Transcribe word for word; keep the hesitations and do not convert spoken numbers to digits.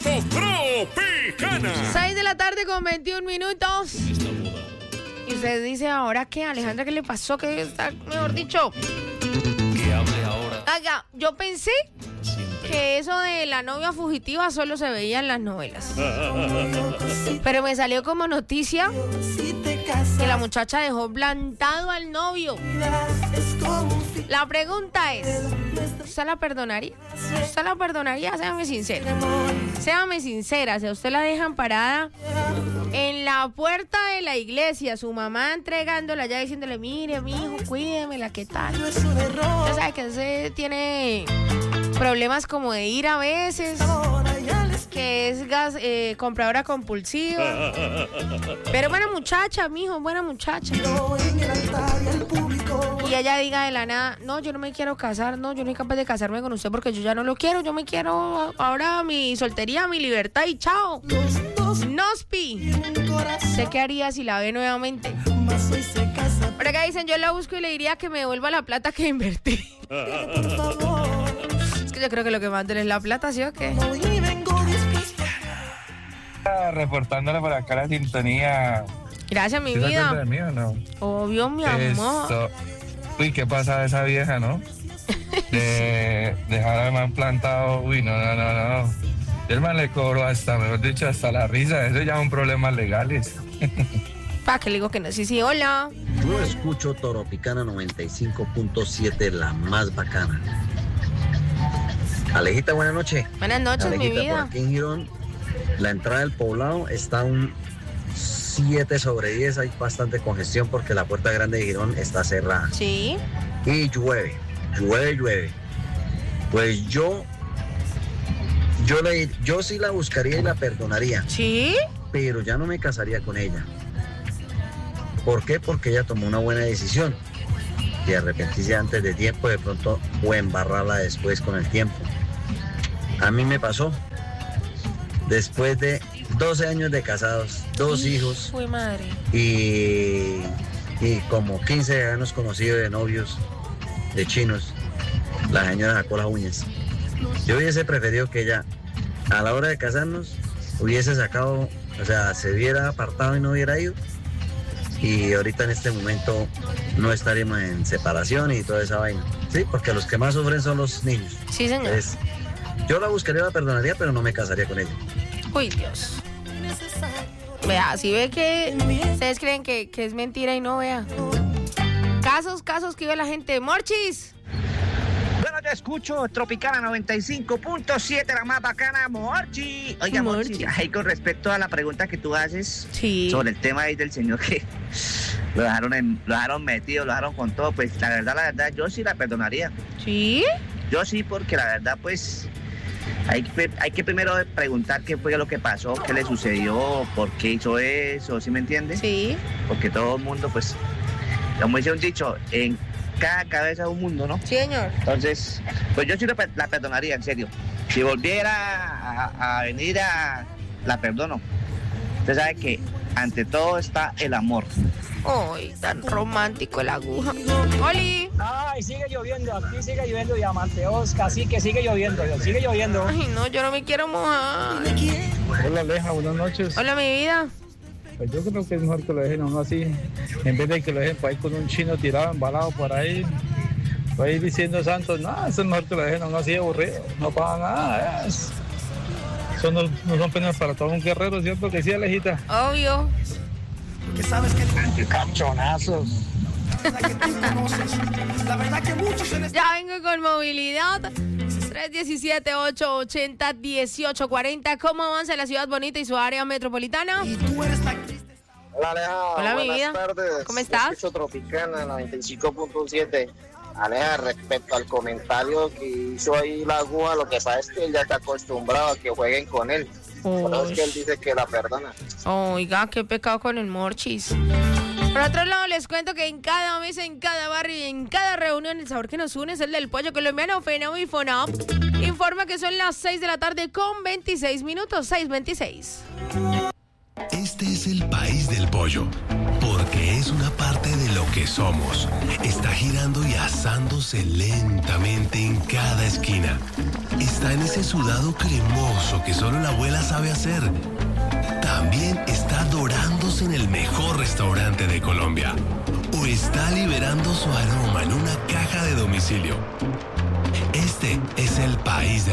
Expo Tropicana. seis de la tarde con veintiún minutos. Y usted dice, ¿ahora qué, Alejandra? ¿Qué le pasó? ¿Qué está, mejor dicho? Que hable ahora. Haga, yo pensé que eso de la novia fugitiva solo se veía en las novelas. Pero me salió como noticia que la muchacha dejó plantado al novio. La pregunta es, ¿usted la perdonaría? ¿Usted la perdonaría? Séame sincera. Séame sincera, si a usted la dejan parada en la puerta de la iglesia, su mamá entregándola ya diciéndole, mire, mijo, cuídemela, ¿qué tal? Usted sabe que usted tiene problemas como de ir a veces, que es gas, eh, compradora compulsiva. Pero buena muchacha, mijo, buena muchacha. Y ella diga de la nada, no, yo no me quiero casar, no, yo no soy capaz de casarme con usted porque yo ya no lo quiero, yo me quiero ahora mi soltería, mi libertad y chao. Nospi. ¿Sé qué haría si la ve nuevamente? Por acá dicen, yo la busco y le diría que me devuelva la plata que invertí. Es que yo creo que lo que más duele es la plata, ¿sí o qué? Reportándole por acá la sintonía. Gracias, mi ¿Sí se vida. acuerda de mí o no? Obvio, mi amor. Eso. Uy, ¿qué pasa de esa vieja, no? De dejar al man plantado. Uy, no, no, no, no. El man le cobró hasta, mejor dicho, hasta la risa. Eso ya son problemas legales. ¿Para qué le digo que no? Sí, sí, hola. Yo escucho Tropicana noventa y cinco punto siete, la más bacana. Alejita, buenas noches. Buenas noches, Alejita, mi vida. por aquí en Girón, la entrada del poblado está un siete sobre diez. Hay bastante congestión porque la puerta grande de Girón está cerrada. Sí. Y llueve, llueve, llueve. Pues yo, yo, le, yo sí la buscaría y la perdonaría. ¿Sí? Pero ya no me casaría con ella. ¿Por qué? Porque ella tomó una buena decisión. Y arrepentirse antes de tiempo, de pronto, o embarrarla después con el tiempo. A mí me pasó. Después de doce años de casados, dos Uf, hijos fue madre. y, y como quince años conocidos de novios, de chinos, la señora sacó las uñas. Yo hubiese preferido que ella, a la hora de casarnos, hubiese sacado, o sea, se hubiera apartado y no hubiera ido. Y ahorita en este momento no estaríamos en separación y toda esa vaina. Sí, porque los que más sufren son los niños. Sí, señor. Entonces, yo la buscaría, la perdonaría, pero no me casaría con ella. Uy, Dios. Vea, si ve que ustedes creen que, que es mentira y no, vea. Casos, casos que vive la gente. ¡Morchis! Bueno, yo escucho Tropicana noventa y cinco punto siete, la más bacana, Morchi. Oiga, Morchi, Morchi. ahí con respecto a la pregunta que tú haces Sí. sobre el tema ahí del señor que lo dejaron, en, lo dejaron metido, lo dejaron con todo, pues la verdad, la verdad, yo sí la perdonaría. ¿Sí? Yo sí, porque la verdad, pues, hay que, hay que primero preguntar qué fue lo que pasó, qué le sucedió, por qué hizo eso, ¿sí me entiendes? Sí. Porque todo el mundo, pues, como dice un dicho, en cada cabeza es un mundo, ¿no? Sí, señor. Entonces, pues yo sí la, la perdonaría, en serio. Si volviera a, a venir a... la perdono. Usted sabe que ante todo está el amor. Ay, tan romántico el aguja. ¡Oli! Ay, sigue lloviendo, aquí sigue lloviendo, Diamante Oscar, sí que sigue lloviendo, sigue lloviendo. Ay, no, yo no me quiero mojar. Hola, Aleja, buenas noches. Hola, mi vida. Pues yo creo que es mejor que lo dejen a uno así, en vez de que lo dejen por ahí con un chino tirado, embalado por ahí, por ahí diciendo santos. No, eso es mejor que lo dejen a uno así aburrido, no pasa nada. Es... Eso no, no son penas para todo un guerrero, ¿cierto que sí, Alejita? Obvio. Que sabes que Cachonazos. la verdad que muchos en este Ya vengo con movilidad. tres uno siete, ocho ocho cero, uno ocho cuatro cero. ¿Cómo avanza la ciudad bonita y su área metropolitana? y tú eres la actriz. Hola, Aleja. Hola, mi buenas vida. tardes. ¿Cómo estás? Escucho Tropicana noventa y cinco punto siete. Aleja, respecto al comentario que hizo ahí la aguja, lo que pasa es que él ya está acostumbrado a que jueguen con él. Por eso es que él dice que la perdona. Oiga, qué pecado con el Morchis. Por otro lado, les cuento que en cada mesa, en cada barrio y en cada reunión, el sabor que nos une es el del pollo colombiano Fenao y Fonop. Informa que son las seis de la tarde con veintiséis minutos, seis veintiséis. Este es el país del pollo, porque es una parte de lo que somos. Está girando y asándose lentamente en cada esquina. Está en ese sudado cremoso que solo la abuela sabe hacer. También está dorándose en el mejor restaurante de Colombia. O está liberando su aroma en una caja de domicilio. Este es el país de